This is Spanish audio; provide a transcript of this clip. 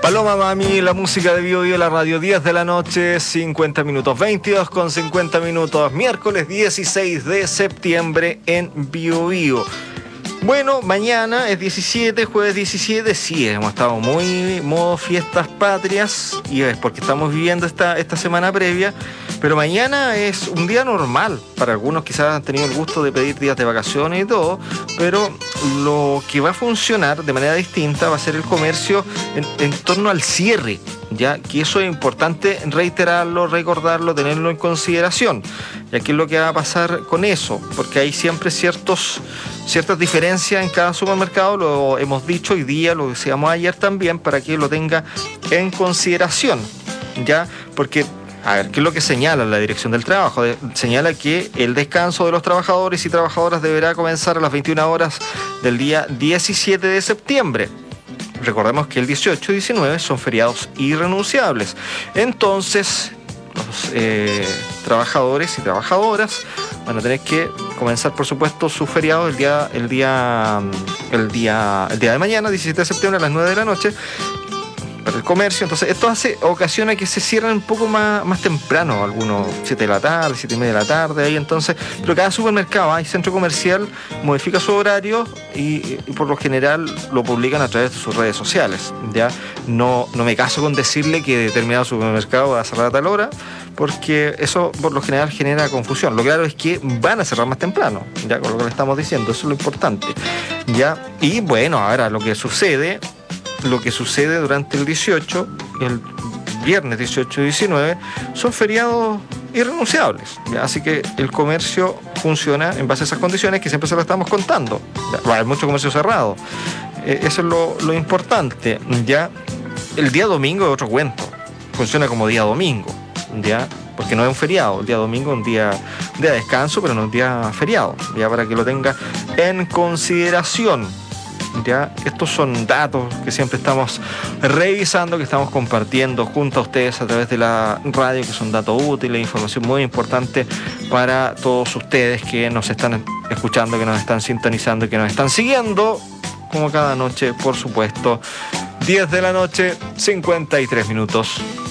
Paloma Mami, la música de Bio Bio, la radio, 10 de la noche, 50 minutos, 22 con 50 minutos, miércoles 16 de septiembre en Bio Bio. Bueno, mañana es 17, jueves 17, sí, hemos estado muy modo fiestas patrias y es porque estamos viviendo esta semana previa, pero mañana es un día normal. Para algunos quizás han tenido el gusto de pedir días de vacaciones y todo, pero lo que va a funcionar de manera distinta va a ser el comercio en torno al cierre, ya que eso es importante reiterarlo, recordarlo, tenerlo en consideración. Y aquí es lo que va a pasar con eso, porque hay siempre ciertas diferencias en cada supermercado, lo hemos dicho hoy día, lo decíamos ayer también, para que lo tenga en consideración, ya, porque a ver, ¿qué es lo que señala la Dirección del Trabajo? Señala que el descanso de los trabajadores y trabajadoras deberá comenzar a las 21 horas del día 17 de septiembre. Recordemos que el 18 y 19 son feriados irrenunciables. Entonces, los trabajadores y trabajadoras van a tener que comenzar, por supuesto, su feriado el día de mañana, 17 de septiembre a las 9 de la noche, para el comercio. Entonces esto ocasiona que se cierren un poco más temprano, algunos 7 de la tarde, 7 y media de la tarde, ahí entonces, pero cada supermercado y centro comercial modifica su horario y por lo general lo publican a través de sus redes sociales. Ya no me caso con decirle que determinado supermercado va a cerrar a tal hora, porque eso por lo general genera confusión. Lo claro es que van a cerrar más temprano, ya con lo que le estamos diciendo, eso es lo importante. Ya, y bueno, ahora lo que sucede durante el 18, el viernes 18 y 19, son feriados irrenunciables, ¿ya? Así que el comercio funciona en base a esas condiciones que siempre se lo estamos contando. Va a haber mucho comercio cerrado. Eso es lo importante, ¿ya? El día domingo es otro cuento. Funciona como día domingo, ¿ya? Porque no es un feriado. El día domingo es un día de descanso, pero no es un día feriado, ya, para que lo tenga en consideración. Ya, estos son datos que siempre estamos revisando, que estamos compartiendo junto a ustedes a través de la radio, que son datos útiles, información muy importante para todos ustedes que nos están escuchando, que nos están sintonizando y que nos están siguiendo, como cada noche, por supuesto. 10 de la noche, 53 minutos.